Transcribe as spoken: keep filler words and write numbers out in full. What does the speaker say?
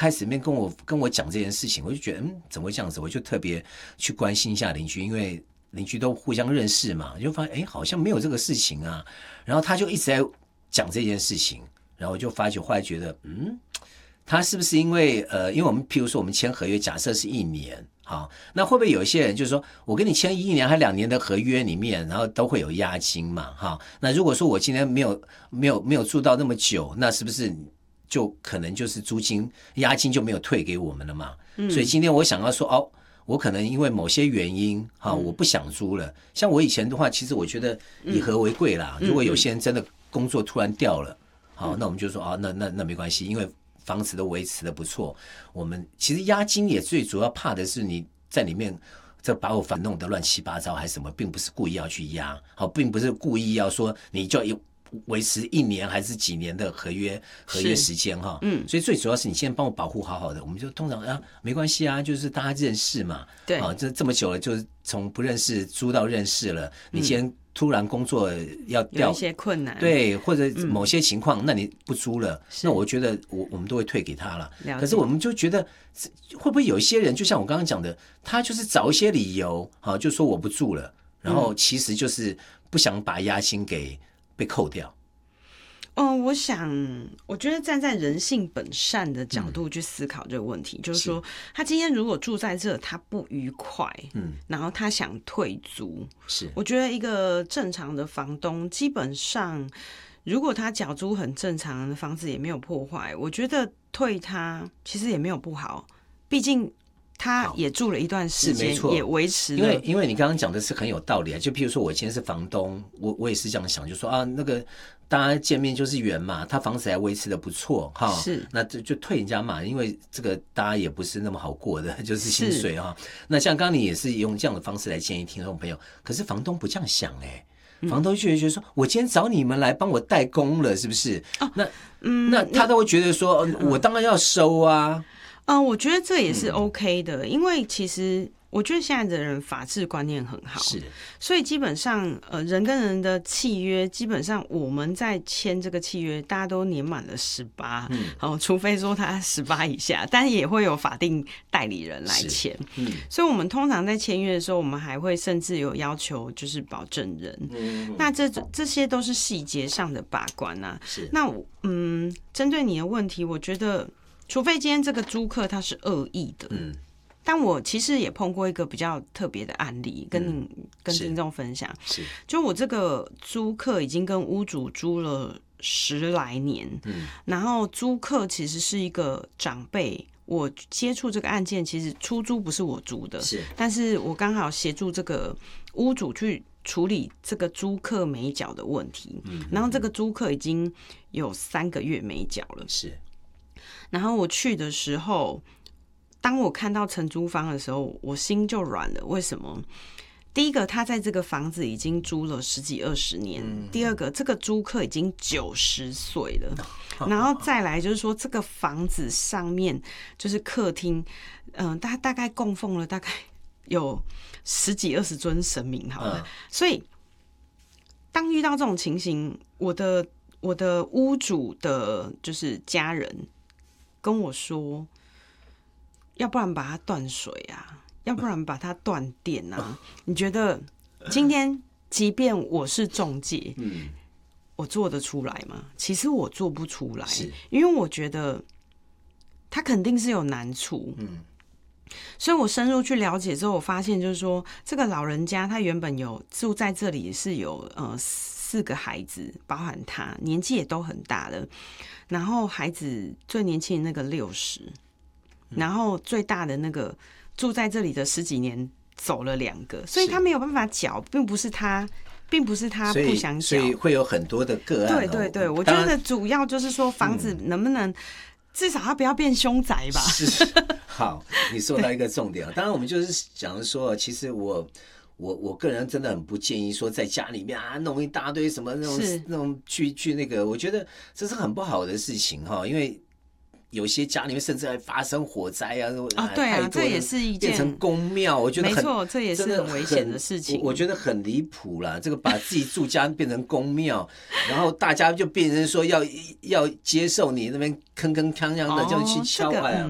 开始面跟我跟我讲这件事情，我就觉得嗯，怎么会这样子？我就特别去关心一下邻居，因为邻居都互相认识嘛，就发现哎，好像没有这个事情啊。然后他就一直在讲这件事情，然后我就发觉，后来觉得嗯，他是不是因为呃，因为我们譬如说我们签合约，假设是一年。好，那会不会有一些人就是说我跟你签一年还两年的合约里面，然后都会有押金嘛？哈，那如果说我今天没有没有没有住到那么久，那是不是就可能就是租金押金就没有退给我们了嘛？嗯，所以今天我想要说哦，我可能因为某些原因哈，我不想租了。像我以前的话，其实我觉得以和为贵啦。如果有些人真的工作突然掉了，好，那我们就说啊，那那那没关系，因为房子都维持的不错，我们其实押金也最主要怕的是你在里面这把我房弄得乱七八糟还是什么，并不是故意要去押，好，并不是故意要说你就维持一年还是几年的合约合约时间哈，嗯，所以最主要是你先帮我保护好好的，我们就通常啊没关系啊，就是大家认识嘛， 对， 啊，这这么久了，就是从不认识租到认识了，你今天突然工作要调有一些困难， 对，或者某些情况，嗯、那你不租了，那我觉得我我们都会退给他了。可是我们就觉得会不会有一些人，就像我刚刚讲的，他就是找一些理由，好，就说我不住了，然后其实就是不想把押金给被扣掉。 嗯，我想，我觉得站在人性本善的角度去思考这个问题，嗯、就是说，他今天如果住在这，他不愉快，嗯，然后他想退租， 是， 我觉得一个正常的房东，基本上，如果他缴租很正常的房子也没有破坏，我觉得退他其实也没有不好，毕竟。他也住了一段时间，也维持了。 因为因为你刚刚讲的是很有道理啊，就譬如说我以前是房东，我我也是这样想，就说啊，那个大家见面就是缘嘛，他房子还维持的不错哈， 是， 那就就退人家嘛，因为这个大家也不是那么好过的，就是薪水哈。那像刚刚你也是用这样的方式来建议听众朋友，可是房东不这样想哎、欸，房东就会觉得说，我今天找你们来帮我代工了，是不是？哦、那嗯，那他都会觉得说，嗯、我当然要收啊。 嗯、呃，我觉得这也是 OK 的，嗯、因为其实我觉得现在的人法治观念很好， 是， 所以基本上呃，人跟人的契约，基本上我们在签这个契约，大家都年满了十八，嗯，哦，除非说他十八以下，但也会有法定代理人来签，嗯，所以我们通常在签约的时候，我们还会甚至有要求就是保证人，嗯，那这这些都是细节上的把关啊， 是， 那嗯，针对你的问题，我觉得。除非今天这个租客他是恶意的，嗯，但我其实也碰过一个比较特别的案例，跟你、嗯、跟听众分享， 是， 就我这个租客已经跟屋主租了十来年，嗯，然后租客其实是一个长辈，我接触这个案件，其实出租不是我租的， 是， 但是我刚好协助这个屋主去处理这个租客没缴的问题，嗯，然后这个租客已经有三个月没缴了， 是。 然后我去的时候，当我看到承租方的时候，我心就软了。为什么？第一个，他在这个房子已经租了十几二十年；嗯、第二个，这个租客已经九十岁了；然后再来就是说，这个房子上面就是客厅，嗯、呃，大大概供奉了大概有十几二十尊神明，好了。嗯、所以，当遇到这种情形，我的我的屋主的就是家人。跟我说，要不然把它断水啊，要不然把它断电啊。你觉得今天即便我是仲介，嗯，我做得出来吗？其实我做不出来，因为我觉得他肯定是有难处，嗯。所以我深入去了解之后，我发现就是说，这个老人家他原本有住在这里是有呃四个孩子，包含他年纪也都很大了。然后孩子最年轻的那个六十，然后最大的那个住在这里的十几年走了两个，所以他没有办法缴，并不是他，并不是他不想缴， 所以会有很多的个案、哦。 对对对，我觉得主要就是说房子能不能、嗯、至少它不要变凶宅吧。 是，好，你说到一个重点。当然我们就是讲说，其实我。我我个人真的很不建议说在家里面啊弄一大堆什么那种那种去去那个，我觉得这是很不好的事情哈，因为有些家里面甚至还发生火灾啊， 啊对啊，这也是一件变成公庙，我觉得很没错，这也是很危险的事情。 我, 我觉得很离谱啦，这个把自己住家变成公庙，然后大家就变成说要要接受你那边铿铿锵锵的，就去敲啊。